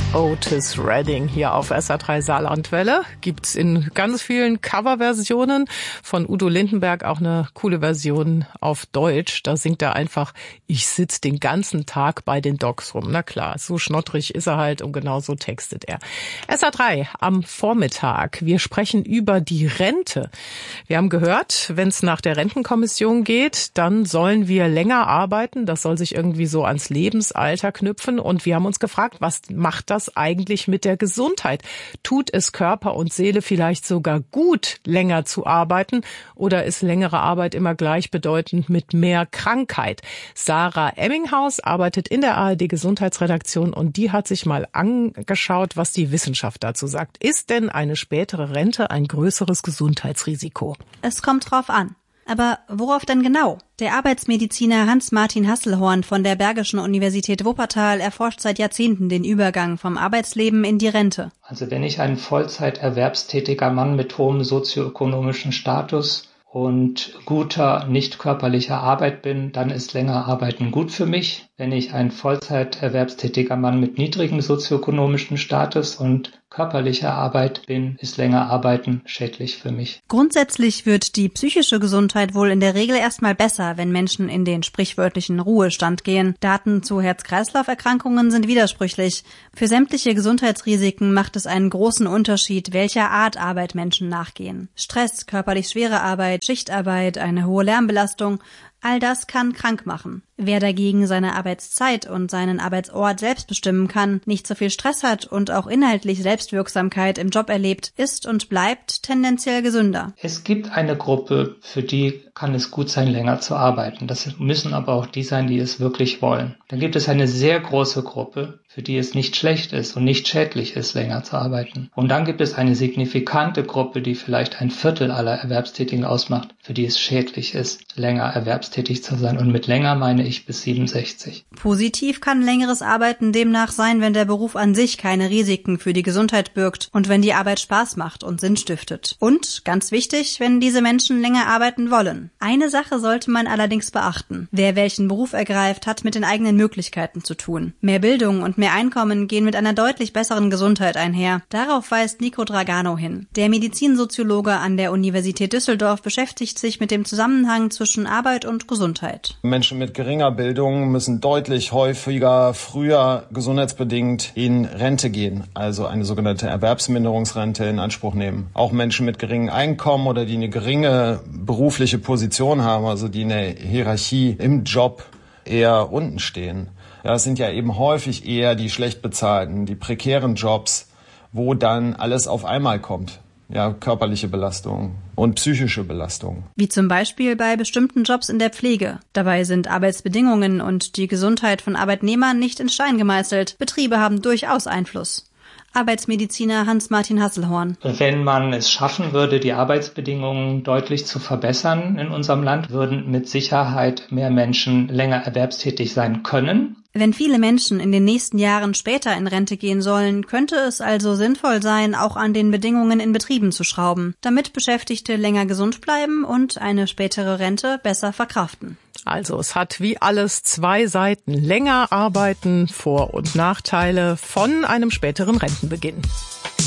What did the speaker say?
Otis Redding hier auf SR3 Saarlandwelle. Gibt's in ganz vielen Coverversionen. Von Udo Lindenberg auch eine coole Version auf Deutsch. Da singt er einfach, ich sitz den ganzen Tag bei den Dogs rum. Na klar, so schnottrig ist er halt und genau so textet er. SR3 am Vormittag. Wir sprechen über die Rente. Wir haben gehört, wenn es nach der Rentenkommission geht, dann sollen wir länger arbeiten. Das soll sich irgendwie so ans Lebensalter knüpfen. Und wir haben uns gefragt, was macht das eigentlich mit der Gesundheit? Tut es Körper und Seele vielleicht sogar gut, länger zu arbeiten? Oder ist längere Arbeit immer gleichbedeutend mit mehr Krankheit? Sarah Emminghaus arbeitet in der ARD-Gesundheitsredaktion und die hat sich mal angeschaut, was die Wissenschaft dazu sagt. Ist denn eine spätere Rente ein größeres Gesundheitsrisiko? Es kommt drauf an. Aber worauf denn genau? Der Arbeitsmediziner Hans-Martin Hasselhorn von der Bergischen Universität Wuppertal erforscht seit Jahrzehnten den Übergang vom Arbeitsleben in die Rente. Also wenn ich ein Vollzeiterwerbstätiger Mann mit hohem sozioökonomischen Status und guter, nicht körperlicher Arbeit bin, dann ist länger Arbeiten gut für mich. Wenn ich ein Vollzeiterwerbstätiger Mann mit niedrigem sozioökonomischen Status und körperlicher Arbeit bin, ist länger Arbeiten schädlich für mich. Grundsätzlich wird die psychische Gesundheit wohl in der Regel erstmal besser, wenn Menschen in den sprichwörtlichen Ruhestand gehen. Daten zu Herz-Kreislauf-Erkrankungen sind widersprüchlich. Für sämtliche Gesundheitsrisiken macht es einen großen Unterschied, welcher Art Arbeit Menschen nachgehen. Stress, körperlich schwere Arbeit, Schichtarbeit, eine hohe Lärmbelastung, all das kann krank machen. Wer dagegen seine Arbeitszeit und seinen Arbeitsort selbst bestimmen kann, nicht so viel Stress hat und auch inhaltlich Selbstwirksamkeit im Job erlebt, ist und bleibt tendenziell gesünder. Es gibt eine Gruppe, für die kann es gut sein, länger zu arbeiten. Das müssen aber auch die sein, die es wirklich wollen. Dann gibt es eine sehr große Gruppe, für die es nicht schlecht ist und nicht schädlich ist, länger zu arbeiten. Und dann gibt es eine signifikante Gruppe, die vielleicht ein Viertel aller Erwerbstätigen ausmacht, für die es schädlich ist, länger erwerbstätig zu sein. Und mit länger meine ich bis 67. Positiv kann längeres Arbeiten demnach sein, wenn der Beruf an sich keine Risiken für die Gesundheit birgt und wenn die Arbeit Spaß macht und Sinn stiftet. Und, ganz wichtig, wenn diese Menschen länger arbeiten wollen. Eine Sache sollte man allerdings beachten. Wer welchen Beruf ergreift, hat mit den eigenen Möglichkeiten zu tun. Mehr Bildung und mehr Einkommen gehen mit einer deutlich besseren Gesundheit einher. Darauf weist Nico Dragano hin. Der Medizinsoziologe an der Universität Düsseldorf beschäftigt sich mit dem Zusammenhang zwischen Arbeit und Gesundheit. Menschen mit geringer Bildung müssen deutlich häufiger, früher gesundheitsbedingt in Rente gehen, also eine sogenannte Erwerbsminderungsrente in Anspruch nehmen. Auch Menschen mit geringem Einkommen oder die eine geringe berufliche Position haben, also die in der Hierarchie im Job eher unten stehen. Ja, es sind ja eben häufig eher die schlecht bezahlten, die prekären Jobs, wo dann alles auf einmal kommt. Ja, körperliche Belastung und psychische Belastung. Wie zum Beispiel bei bestimmten Jobs in der Pflege. Dabei sind Arbeitsbedingungen und die Gesundheit von Arbeitnehmern nicht in Stein gemeißelt. Betriebe haben durchaus Einfluss. Arbeitsmediziner Hans-Martin Hasselhorn. Wenn man es schaffen würde, die Arbeitsbedingungen deutlich zu verbessern in unserem Land, würden mit Sicherheit mehr Menschen länger erwerbstätig sein können. Wenn viele Menschen in den nächsten Jahren später in Rente gehen sollen, könnte es also sinnvoll sein, auch an den Bedingungen in Betrieben zu schrauben, damit Beschäftigte länger gesund bleiben und eine spätere Rente besser verkraften. Also es hat wie alles zwei Seiten. Länger arbeiten, Vor- und Nachteile von einem späteren Rentenbeginn.